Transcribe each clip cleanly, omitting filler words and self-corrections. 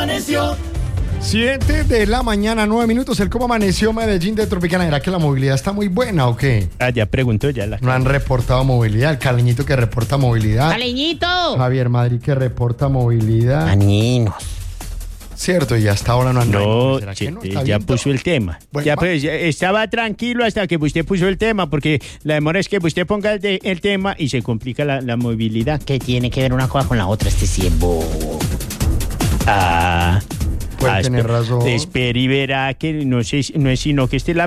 Amaneció. 7 de la mañana, 9 minutos. El cómo amaneció Medellín de Tropicana. ¿Era que la movilidad está muy buena o qué? Ya preguntó ya la. No han reportado movilidad. El Caleñito que reporta movilidad. ¡Caleñito! Javier Madrid que reporta movilidad. Maninos. Cierto, y hasta ahora no han No, ¿Será que no? ya ¿Está puso bien? el tema. Bueno, Ya pues, ya estaba tranquilo hasta que usted puso el tema, porque la demora es que usted ponga el tema y se complica la movilidad. ¿Qué tiene que ver una cosa con la otra? Este sí es bobo. Puede tener razón. Espera y verá que no es sino que la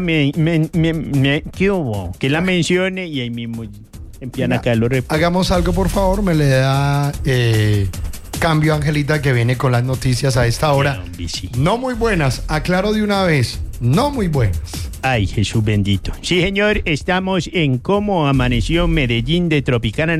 ¿qué hubo? Que la mencione y ahí mismo empiezan a caer los reportes. Hagamos algo, por favor. Me le da cambio, Angelita, que viene con las noticias a esta hora. Sí. No muy buenas. Aclaro de una vez. No muy buenas. Ay, Jesús bendito. Sí, señor, estamos en Cómo Amaneció Medellín de Tropicana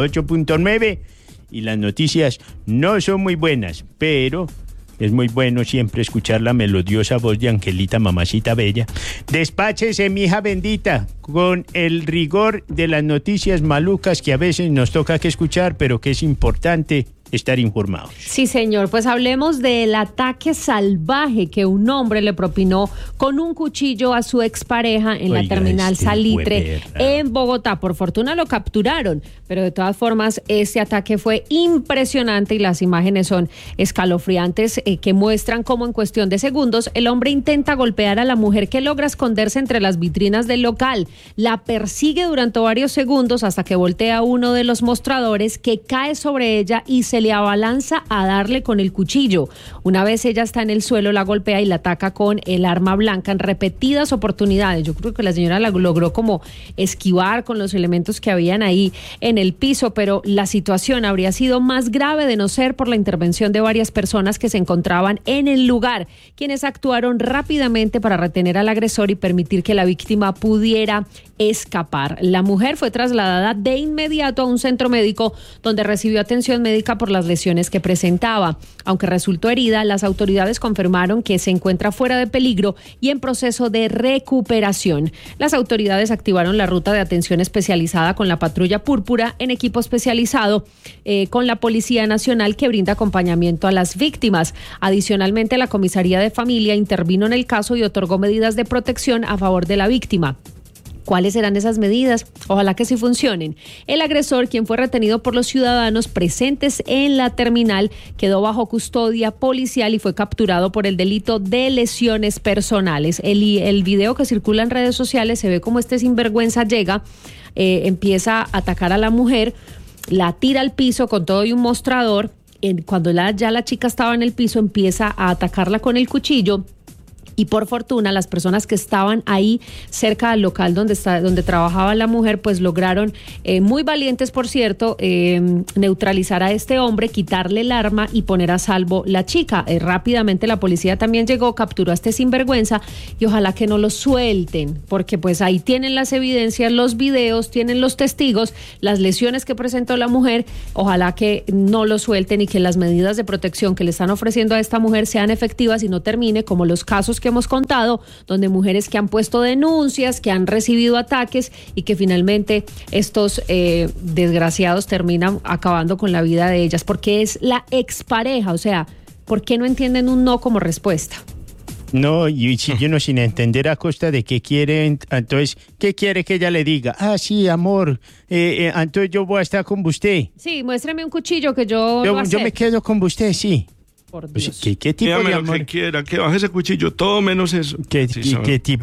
98.9 y las noticias no son muy buenas, pero es muy bueno siempre escuchar la melodiosa voz de Angelita, mamacita bella. Despáchese, mi hija bendita, con el rigor de las noticias malucas que a veces nos toca que escuchar, pero que es importante estar informados. Sí, señor, pues hablemos del ataque salvaje que un hombre le propinó con un cuchillo a su expareja en la terminal Salitre en Bogotá. Por fortuna lo capturaron, pero de todas formas este ataque fue impresionante y las imágenes son escalofriantes que muestran cómo en cuestión de segundos el hombre intenta golpear a la mujer que logra esconderse entre las vitrinas del local. La persigue durante varios segundos hasta que voltea uno de los mostradores que cae sobre ella y se le abalanza a darle con el cuchillo. Una vez ella está en el suelo, la golpea y la ataca con el arma blanca en repetidas oportunidades. Yo creo que la señora la logró como esquivar con los elementos que habían ahí en el piso, pero la situación habría sido más grave de no ser por la intervención de varias personas que se encontraban en el lugar, quienes actuaron rápidamente para retener al agresor y permitir que la víctima pudiera escapar. La mujer fue trasladada de inmediato a un centro médico donde recibió atención médica por las lesiones que presentaba. Aunque resultó herida, las autoridades confirmaron que se encuentra fuera de peligro y en proceso de recuperación. Las autoridades activaron la ruta de atención especializada con la patrulla púrpura en equipo especializado con la Policía Nacional que brinda acompañamiento a las víctimas. Adicionalmente, la Comisaría de Familia intervino en el caso y otorgó medidas de protección a favor de la víctima. ¿Cuáles serán esas medidas? Ojalá que sí funcionen. El agresor, quien fue retenido por los ciudadanos presentes en la terminal, quedó bajo custodia policial y fue capturado por el delito de lesiones personales. El video que circula en redes sociales se ve como este sinvergüenza llega, empieza a atacar a la mujer, la tira al piso con todo y un mostrador. Cuando ya la chica estaba en el piso, empieza a atacarla con el cuchillo. Y por fortuna las personas que estaban ahí cerca del local donde trabajaba la mujer pues lograron, muy valientes por cierto, neutralizar a este hombre, quitarle el arma y poner a salvo la chica. Rápidamente la policía también llegó, capturó a este sinvergüenza y ojalá que no lo suelten, porque pues ahí tienen las evidencias, los videos, tienen los testigos, las lesiones que presentó la mujer. Ojalá que no lo suelten y que las medidas de protección que le están ofreciendo a esta mujer sean efectivas y no termine como los casos que hemos contado, donde mujeres que han puesto denuncias, que han recibido ataques y que finalmente estos desgraciados terminan acabando con la vida de ellas, porque es la expareja. O sea, ¿por qué no entienden un no como respuesta? No, y si yo no sin entender a costa de qué quiere, entonces, ¿qué quiere que ella le diga? Ah, sí, amor, entonces yo voy a estar con usted. Sí, muéstrame un cuchillo que yo me quedo con usted, sí. Por Dios. Pues, ¿qué tipo Dígame de lo amor? que quiera, que baje ese cuchillo, todo menos eso. ¿Qué tipo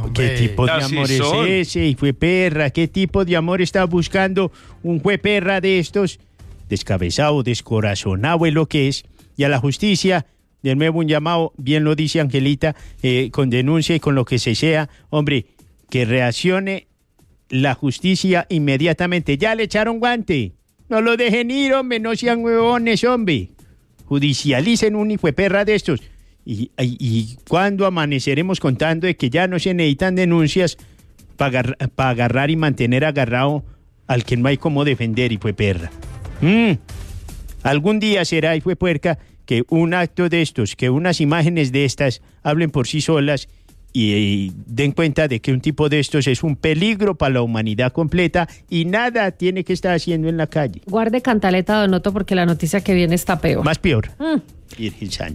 de amor es ese, hijo de perra? ¿Qué tipo de amor está buscando un jueperra de estos? Descabezado, descorazonado es lo que es. Y a la justicia, de nuevo un llamado, bien lo dice Angelita, con denuncia y con lo que se sea. Hombre, que reaccione la justicia inmediatamente. Ya le echaron guante. No lo dejen ir, hombre, no sean huevones, hombre. Judicialicen un hijo de perra de estos. Y cuando amaneceremos contando de que ya no se necesitan denuncias para agarrar y mantener agarrado al que no hay cómo defender, hijo de perra. Algún día será, hijo de puerca, que un acto de estos, que unas imágenes de estas hablen por sí solas y den cuenta de que un tipo de estos es un peligro para la humanidad completa y nada tiene que estar haciendo en la calle. Guarde cantaleta, Donoto, porque la noticia que viene está peor. Más peor. Virgen Santa.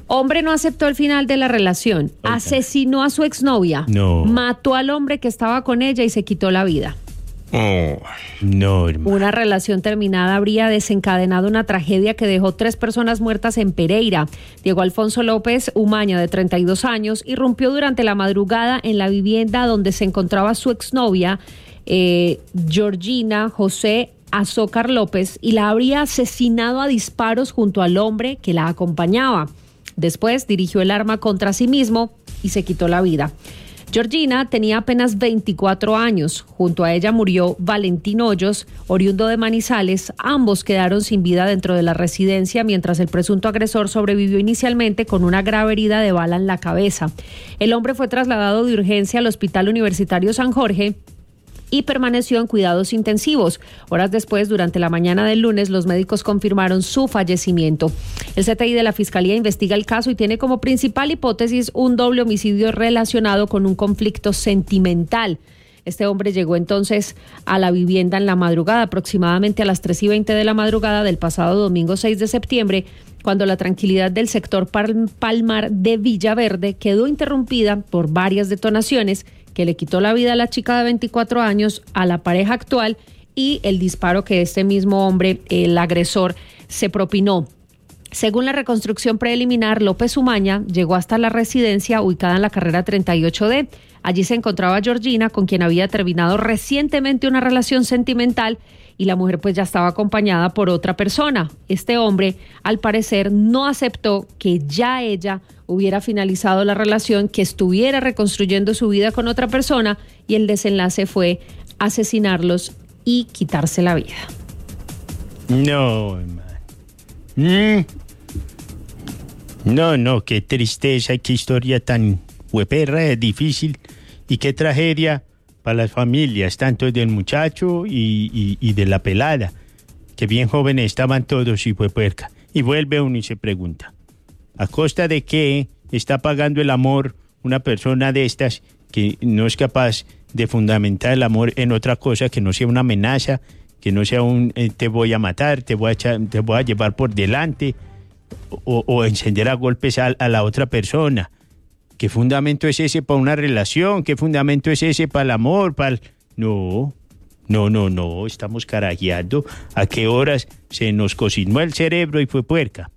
Hombre no aceptó el final de la relación, asesinó a su exnovia, mató al hombre que estaba con ella y se quitó la vida. No, hermano. Una relación terminada habría desencadenado una tragedia que dejó 3 personas muertas en Pereira. Diego Alfonso López Umaña, de 32 años, irrumpió durante la madrugada en la vivienda donde se encontraba su exnovia, Georgina José Azócar López, y la habría asesinado a disparos junto al hombre que la acompañaba. Después dirigió el arma contra sí mismo y se quitó la vida. Georgina tenía apenas 24 años. Junto a ella murió Valentín Hoyos, oriundo de Manizales. Ambos quedaron sin vida dentro de la residencia, mientras el presunto agresor sobrevivió inicialmente con una grave herida de bala en la cabeza. El hombre fue trasladado de urgencia al Hospital Universitario San Jorge y permaneció en cuidados intensivos. Horas después, durante la mañana del lunes, los médicos confirmaron su fallecimiento. El CTI de la Fiscalía investiga el caso y tiene como principal hipótesis un doble homicidio relacionado con un conflicto sentimental. Este hombre llegó entonces a la vivienda en la madrugada, aproximadamente a las 3:20 de la madrugada del pasado domingo 6 de septiembre, cuando la tranquilidad del sector Palmar de Villaverde quedó interrumpida por varias detonaciones que le quitó la vida a la chica de 24 años, a la pareja actual, y el disparo que este mismo hombre, el agresor, se propinó. Según la reconstrucción preliminar, López Umaña llegó hasta la residencia ubicada en la carrera 38D. Allí se encontraba Georgina, con quien había terminado recientemente una relación sentimental, y la mujer pues ya estaba acompañada por otra persona. Este hombre, al parecer, no aceptó que ya ella hubiera finalizado la relación, que estuviera reconstruyendo su vida con otra persona, y el desenlace fue asesinarlos y quitarse la vida. No, hermano. No, qué tristeza, qué historia tan hueperra, difícil, y qué tragedia para las familias, tanto del muchacho y de la pelada, que bien jóvenes estaban todos y fue puerca. Y vuelve uno y se pregunta, ¿a costa de qué está pagando el amor una persona de estas que no es capaz de fundamentar el amor en otra cosa que no sea una amenaza, que no sea un te voy a matar, te voy a llevar por delante, o encender a golpes a la otra persona? ¿Qué fundamento es ese para una relación? ¿Qué fundamento es ese para el amor? No, estamos carajeando. ¿A qué horas se nos cocinó el cerebro y fue puerca?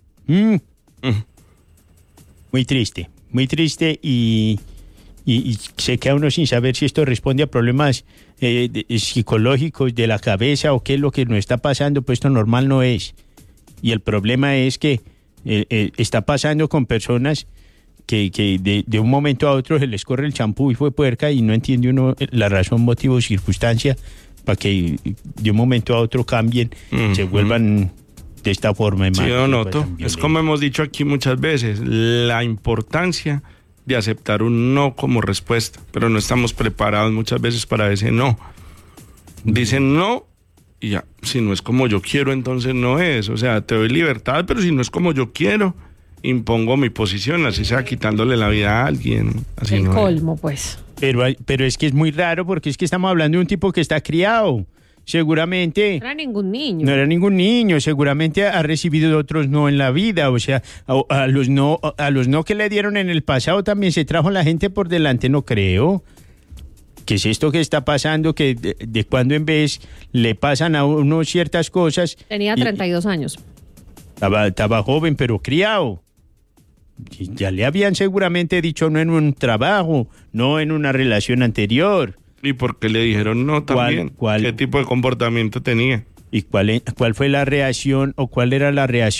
Muy triste y se queda uno sin saber si esto responde a problemas psicológicos de la cabeza o qué es lo que nos está pasando, pues esto normal no es. Y el problema es que está pasando con personas que de un momento a otro se les corre el champú y fue puerca, y no entiende uno la razón, motivo, circunstancia para que de un momento a otro cambien, se vuelvan de esta forma. Sí, don Otto, es como hemos dicho aquí muchas veces, la importancia de aceptar un no como respuesta, pero no estamos preparados muchas veces para ese no. Dicen no y ya, si no es como yo quiero, entonces no es. O sea, te doy libertad, pero si no es como yo quiero, impongo mi posición, así sea quitándole la vida a alguien. Así el no colmo, pues. Pero es que es muy raro, porque es que estamos hablando de un tipo que está criado. Seguramente no era ningún niño. No era ningún niño, seguramente ha recibido otros no en la vida, o sea, a los no que le dieron en el pasado también se trajo la gente por delante, no creo. ¿Qué es esto que está pasando? Que de cuando en vez le pasan a uno ciertas cosas. Tenía 32 años. Estaba joven, pero criado. Ya le habían seguramente dicho no en un trabajo, no en una relación anterior. ¿Y por qué le dijeron no también? ¿Qué tipo de comportamiento tenía? ¿Y cuál fue la reacción, o cuál era la reacción